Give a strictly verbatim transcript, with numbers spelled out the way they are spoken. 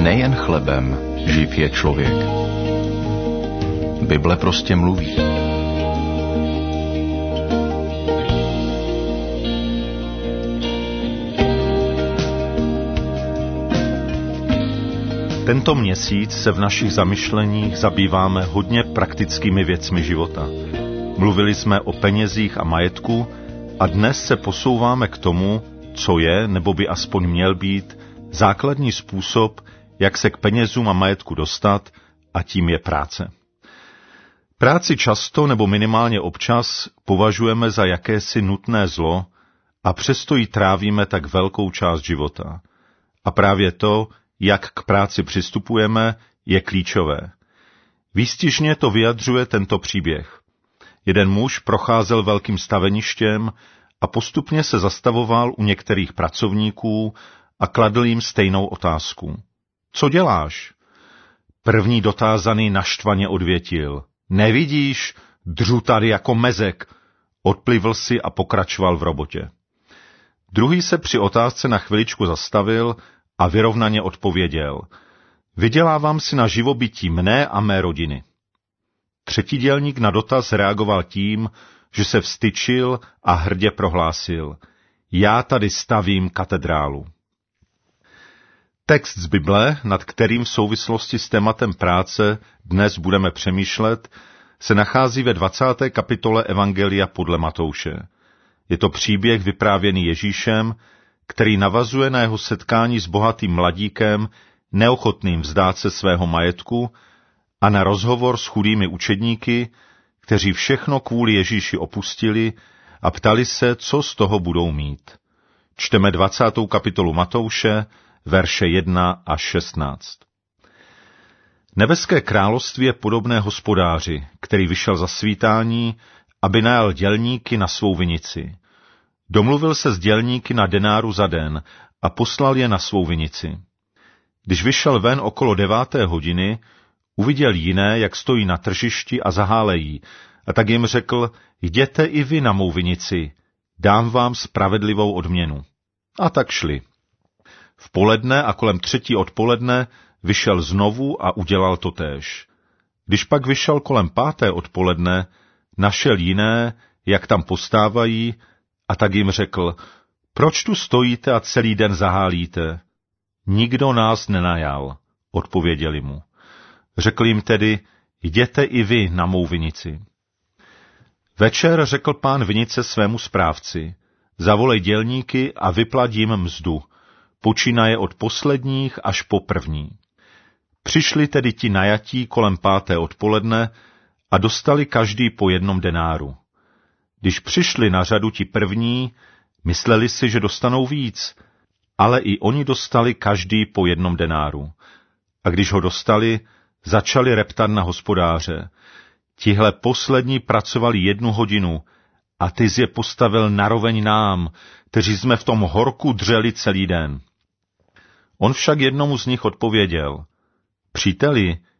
Nejen chlebem živ je člověk. Bible prostě mluví. Tento měsíc se v našich zamyšleních zabýváme hodně praktickými věcmi života. Mluvili jsme o penězích a majetku a dnes se posouváme k tomu, co je, nebo by aspoň měl být, základní způsob, jak se k penězům a majetku dostat, a tím je práce. Práci často nebo minimálně občas považujeme za jakési nutné zlo a přesto ji trávíme tak velkou část života. A právě to, jak k práci přistupujeme, je klíčové. Výstižně to vyjadřuje tento příběh. Jeden muž procházel velkým staveništěm a postupně se zastavoval u některých pracovníků a kladl jim stejnou otázku. Co děláš? První dotázaný naštvaně odvětil. Nevidíš? Dřu tady jako mezek. Odplivl si a pokračoval v robotě. Druhý se při otázce na chviličku zastavil a vyrovnaně odpověděl. Vydělávám si na živobytí mne a mé rodiny. Třetí dělník na dotaz reagoval tím, že se vztyčil a hrdě prohlásil. Já tady stavím katedrálu. Text z Bible, nad kterým v souvislosti s tématem práce dnes budeme přemýšlet, se nachází ve dvacáté kapitole Evangelia podle Matouše. Je to příběh vyprávěný Ježíšem, který navazuje na jeho setkání s bohatým mladíkem, neochotným vzdát se svého majetku, a na rozhovor s chudými učedníky, kteří všechno kvůli Ježíši opustili a ptali se, co z toho budou mít. Čteme dvacátou kapitolu Matouše, verše jedna až šestnáct. Nebeské království je podobné hospodáři, který vyšel za svítání, aby najal dělníky na svou vinici. Domluvil se s dělníky na denáru za den a poslal je na svou vinici. Když vyšel ven okolo deváté hodiny, uviděl jiné, jak stojí na tržišti a zahálejí, a tak jim řekl, jděte i vy na mou vinici, dám vám spravedlivou odměnu. A tak šli. V poledne a kolem třetí odpoledne vyšel znovu a udělal totéž. Když pak vyšel kolem páté odpoledne, našel jiné, jak tam postávají, a tak jim řekl, proč tu stojíte a celý den zahálíte? Nikdo nás nenajal, odpověděli mu. Řekl jim tedy, jděte i vy na mou vinici. Večer řekl pán vinice svému správci, zavolej dělníky a vyplať jim mzdu, počínaje od posledních až po první. Přišli tedy ti najatí kolem páté odpoledne a dostali každý po jednom denáru. Když přišli na řadu ti první, mysleli si, že dostanou víc, ale i oni dostali každý po jednom denáru. A když ho dostali, začali reptat na hospodáře. Tihle poslední pracovali jednu hodinu a ty jsi je postavil naroveň nám, kteří jsme v tom horku dřeli celý den. On však jednomu z nich odpověděl. Příteli,